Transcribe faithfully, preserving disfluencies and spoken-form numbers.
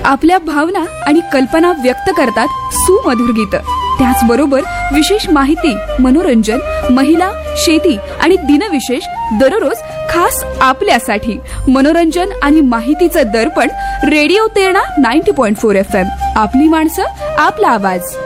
आपल्या भावना आणि कल्पना व्यक्त करतात सुमधुर गीत. त्याचबरोबर विशेष माहिती, मनोरंजन, महिला, शेती आणि दिनविशेष दररोज खास आपल्यासाठी. मनोरंजन आणि माहितीचं दर्पण रेडिओ तेरणा नव्वद पॉइंट चार एफ एम. आपली माणसं, आपला आवाज.